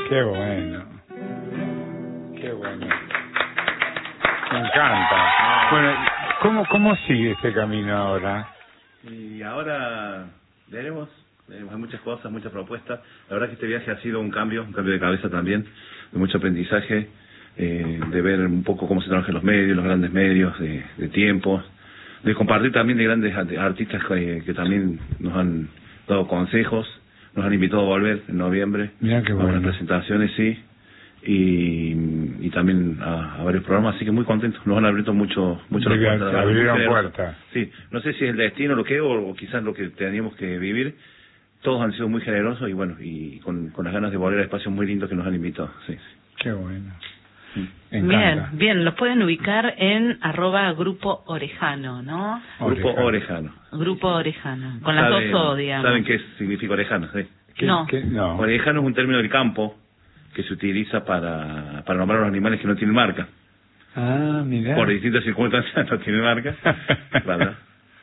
Qué bueno. Qué bueno. Me encanta. Bueno, ¿cómo sigue este camino ahora? Y ahora veremos. Hay muchas cosas, muchas propuestas. La verdad que este viaje ha sido un cambio de cabeza también, de mucho aprendizaje, de ver un poco cómo se trabajan los medios, los grandes medios, de tiempos, de compartir también de grandes artistas que también nos han dado consejos, nos han invitado a volver en noviembre. Mirá qué bueno. A unas presentaciones, sí, y también a varios programas, así que muy contentos. Nos han abierto mucho las puertas. Abrieron puertas. Sí, no sé si es el destino lo que o quizás lo que teníamos que vivir. Todos han sido muy generosos y bueno, y con las ganas de volver a espacios muy lindos que nos han invitado. Sí. Qué bueno. Bien, los pueden ubicar en @Grupo Orejano, ¿no? Grupo Orejano. Grupo Orejano, con las dos O, digamos. ¿Saben qué significa orejano? Sí. No. No. Orejano es un término del campo que se utiliza para nombrar a los animales que no tienen marca. Ah, mirá. Por distintas circunstancias no tienen marca, ¿verdad?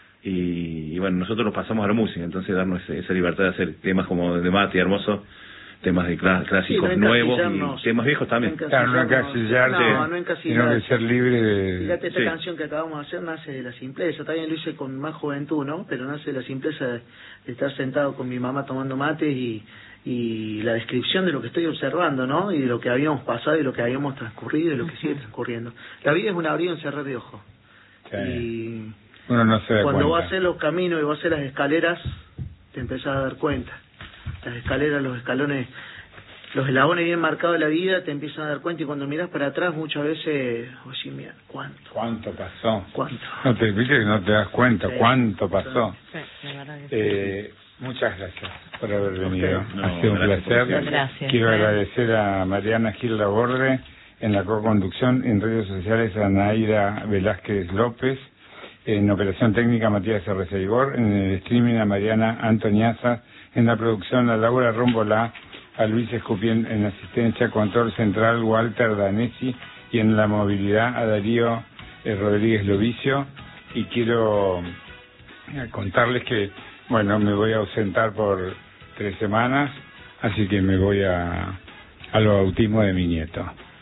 Y bueno, nosotros nos pasamos a la música, entonces darnos esa libertad de hacer temas como de Mati, hermoso, temas de clásicos sí, nuevos y temas viejos también. Claro, no encasillarse, sino que ser libre de... Fíjate, esta canción que acabamos de hacer nace de la simpleza, también lo hice con más juventud, ¿no? Pero nace de la simpleza de estar sentado con mi mamá tomando mates y la descripción de lo que estoy observando, ¿no? Y de lo que habíamos pasado y lo que habíamos transcurrido y lo que sigue transcurriendo. La vida es un abrir y un cerrar de ojos. Sí. Y uno no se da cuando cuenta. vas a hacer los caminos y vas a hacer las escaleras, te empezás a dar cuenta. Las escaleras, los escalones, los eslabones bien marcados de la vida, te empiezan a dar cuenta, y cuando miras para atrás muchas veces, oye, mira, ¿cuánto pasó? ¿Cuánto? No te viste que no te das cuenta, Sí. ¿cuánto pasó? Sí, la verdad que Muchas gracias por haber venido. No, ha sido un placer. Gracias. Quiero agradecer a Mariana Gil Laborde en la co-conducción, en redes sociales a Naira Velázquez López, en operación técnica Matías Arreceigor, en el streaming a Mariana Antoniaza, en la producción a Laura Rómbola, a Luis Escupien en asistencia, control central Walter Danesi, y en la movilidad a Darío Rodríguez Lovicio. Y quiero contarles que, bueno, me voy a ausentar por 3 semanas, así que me voy al bautismo de mi nieto.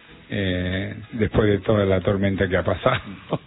Después de toda la tormenta que ha pasado,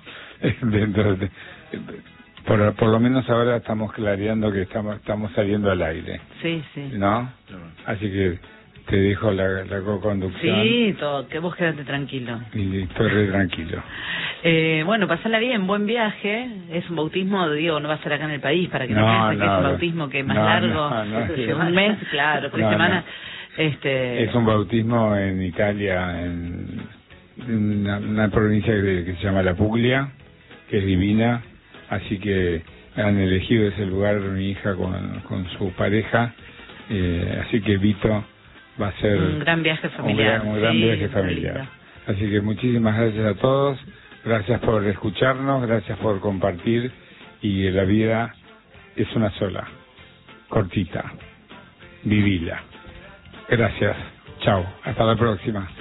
por lo menos ahora estamos clareando que estamos saliendo al aire. Sí, sí. ¿No? Así que te dejo la co-conducción. Sí, todo, que vos quedate tranquilo. Y estoy re tranquilo. Bueno, pasala bien, buen viaje. Es un bautismo, digo, no va a ser acá en el país, para que no piensen que es un bautismo que es más largo, de un mes, claro, 3 semanas. Es un bautismo en Italia, en una provincia que se llama La Puglia, que es divina, así que han elegido ese lugar mi hija con su pareja, así que Vito va a ser un gran viaje familiar. Un gran viaje familiar. Así que muchísimas gracias a todos, gracias por escucharnos, gracias por compartir, y la vida es una sola, cortita, vivila. Gracias, chao, hasta la próxima.